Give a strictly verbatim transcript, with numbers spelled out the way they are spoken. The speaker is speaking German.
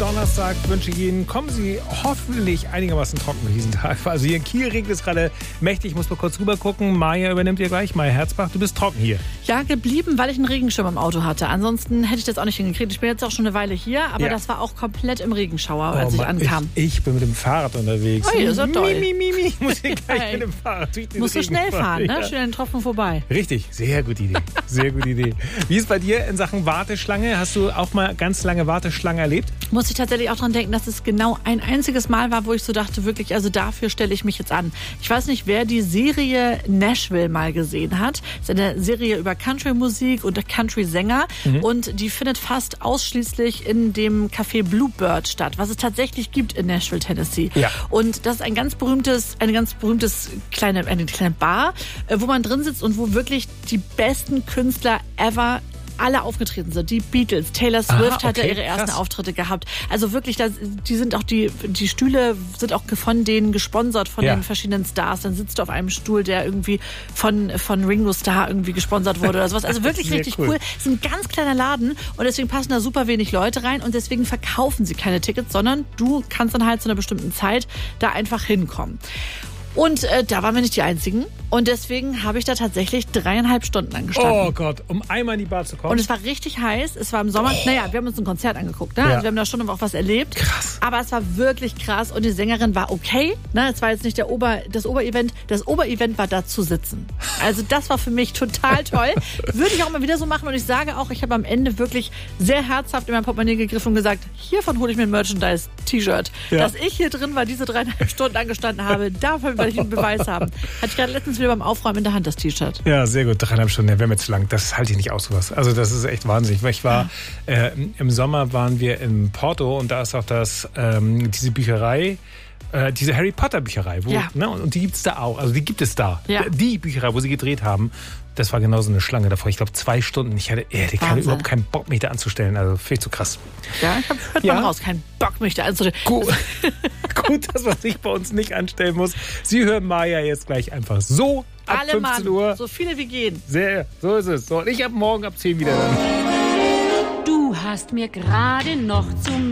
Donnerstag wünsche ich Ihnen, kommen Sie hoffentlich einigermaßen trocken mit diesem Tag. Also hier in Kiel regnet es gerade mächtig. Ich muss mal kurz rüber gucken. Maja übernimmt ihr gleich. Maja Herzbach, du bist trocken hier. Ja, geblieben, weil ich einen Regenschirm im Auto hatte. Ansonsten hätte ich das auch nicht hingekriegt. Ich bin jetzt auch schon eine Weile hier, aber ja. das war auch komplett im Regenschauer, als oh, ich ankam. Ich, ich bin mit dem Fahrrad unterwegs. Oh, das ist doch toll. Mi, mi, mi, mi. Ich muss hier gleich mit dem Fahrrad durch den Musst du schnell fahren, ja. ne? Schön den Tropfen vorbei. Richtig, sehr gute Idee. Sehr gute Idee. Wie ist bei dir in Sachen Warteschlange? Hast du auch mal ganz lange Warteschlange erlebt? Muss ich tatsächlich auch dran denken, dass es genau ein einziges Mal war, wo ich so dachte, wirklich, also dafür stelle ich mich jetzt an. Ich weiß nicht, wer die Serie Nashville mal gesehen hat. Das ist eine Serie über Country-Musik und Country-Sänger. Mhm. Und die findet fast ausschließlich in dem Café Bluebird statt, was es tatsächlich gibt in Nashville, Tennessee. Ja. Und das ist ein ganz berühmtes, eine ganz berühmtes kleine, eine kleine Bar, wo man drin sitzt und wo wirklich die besten Künstler ever alle aufgetreten sind. Die Beatles, Taylor Swift Aha, okay, hatte ihre ersten krass. Auftritte gehabt. Also wirklich, das, die sind auch die, die Stühle sind auch von denen gesponsert, von ja. den verschiedenen Stars. Dann sitzt du auf einem Stuhl, der irgendwie von, von Ringo Starr irgendwie gesponsert wurde oder sowas. Also wirklich richtig cool. cool. Es ist ein ganz kleiner Laden und deswegen passen da super wenig Leute rein und deswegen verkaufen sie keine Tickets, sondern du kannst dann halt zu einer bestimmten Zeit da einfach hinkommen. Und äh, da waren wir nicht die Einzigen. Und deswegen habe ich da tatsächlich dreieinhalb Stunden angestanden. Oh Gott, um einmal in die Bar zu kommen. Und es war richtig heiß. Es war im Sommer. Oh. Naja, wir haben uns ein Konzert angeguckt. Ne? Ja. Also wir haben da schon auch was erlebt. Krass. Aber es war wirklich krass. Und die Sängerin war okay. Ne? Es war jetzt nicht der Ober, das Oberevent. Das Oberevent war da zu sitzen. Also das war für mich total toll. Würde ich auch mal wieder so machen. Und ich sage auch, ich habe am Ende wirklich sehr herzhaft in mein Portemonnaie gegriffen und gesagt, hiervon hole ich mir ein Merchandise-T-Shirt. Ja. Dass ich hier drin war, diese dreieinhalb Stunden angestanden habe, davon werde ich einen Beweis haben. Hatte ich gerade letztens wieder beim Aufräumen in der Hand, das T-Shirt. Ja, sehr gut. Dreieinhalb Stunden, ja, wäre mir zu lang. Das halte ich nicht aus, sowas. Also das ist echt wahnsinnig. Ich war, ja. äh, im Sommer waren wir in Porto und da ist auch das, ähm, diese Bücherei, äh, diese Harry Potter Bücherei. Wo, ja. ne, und die gibt es da auch. Also die gibt es da. Ja. Die Bücherei, wo sie gedreht haben. Das war genauso eine Schlange davor. Ich glaube, zwei Stunden. Ich hatte, ey, ich hatte überhaupt keinen Bock, mich da anzustellen. Also, viel zu krass. Ja, ich habe hört ja. mal raus. Keinen Bock, mich da anzustellen. Gut. Gut, dass man sich bei uns nicht anstellen muss. Sie hören Maja jetzt gleich einfach so ab Alle fünfzehn Mann, Uhr. So viele wie gehen. Sehr, so ist es. So, und ich ab morgen ab zehn wieder dann. Du hast mir gerade noch zum